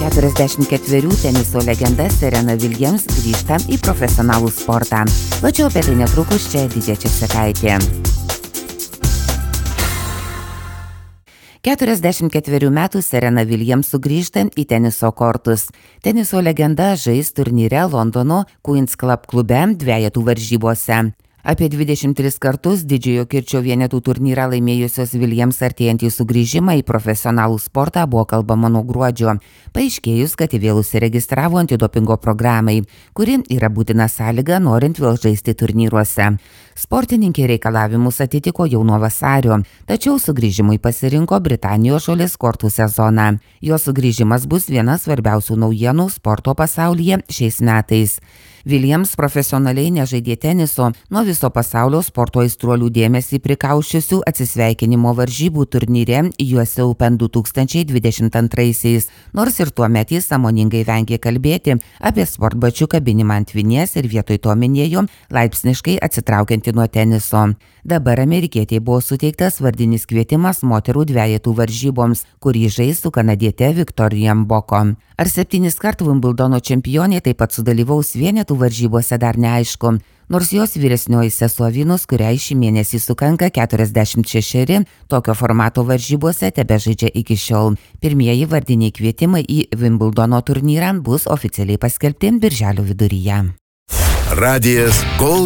44 teniso legenda Serena Williams grįžta į profesionalų sportą. Plačiau apie tai netrukus, čia Edita Čepsekaitė. 44 metų Serena Williams sugrįžta į teniso kortus. Teniso legenda žais turnyre Londono Queen's Club klube dvejetų varžybose. Apie 23 kartus didžiojo kirčio vienetų turnyrą laimėjusios Williams artėjantį sugrįžimą į profesionalų sportą buvo kalbama nuo gruodžio, paaiškėjus, kad vėl užsiregistravo antidopingo programai, kuri yra būtina sąlyga norint vėl žaisti turnyruose. Sportininkė reikalavimus atitiko jau nuo vasario, tačiau sugrįžimui pasirinko Britanijos žolės kortų sezoną. Jo sugrįžimas bus viena svarbiausių naujienų sporto pasaulyje šiais metais. Williams profesionaliai nežaidė teniso nuo viso pasaulio sporto aistruolių dėmesį prikaušiusių atsisveikinimo varžybų turnyre US Open 2022, nors ir tuomet jis sąmoningai vengė kalbėti apie sportbačių kabinimą ant vinies ir vietoj to minėjo laipsniškai atsitraukianti nuo teniso. Dabar amerikietei buvo suteiktas vardinis kvietimas moterų dvejetų varžyboms, kurį žais su kanadiete Victoria Mboko. Ar 7 kartų Wimbledono čempionė taip pat sudalyvaus vienetų varžybose dar neaišku, nors jos vyresnioji sesuo Venus, kuriai šį mėnesį sukanka 46, tokio formato varžybose tebežaidžia iki šiol. Pirmieji vardiniai kvietimai į Wimbledono turnyrą bus oficialiai paskelbti birželio viduryje. Radijas